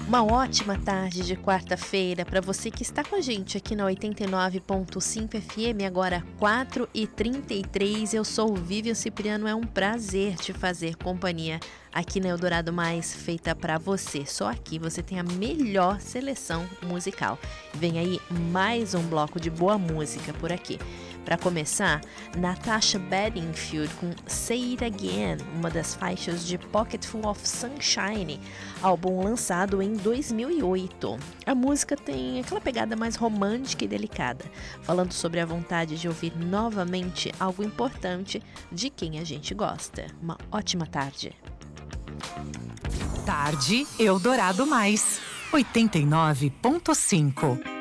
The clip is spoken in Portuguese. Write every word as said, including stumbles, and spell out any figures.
Uma ótima tarde de quarta-feira para você que está com a gente aqui na oitenta e nove ponto cinco F M, agora quatro e trinta e três. Eu sou o Vivian Cipriano, é um prazer te fazer companhia aqui na Eldorado Mais, feita para você. Só aqui você tem a melhor seleção musical. Vem aí mais um bloco de boa música por aqui. Para começar, Natasha Bedingfield com Say It Again, uma das faixas de Pocketful of Sunshine, álbum lançado em dois mil e oito. A música tem aquela pegada mais romântica e delicada, falando sobre a vontade de ouvir novamente algo importante de quem a gente gosta. Uma ótima tarde. Tarde Eldorado Mais, oitenta e nove ponto cinco.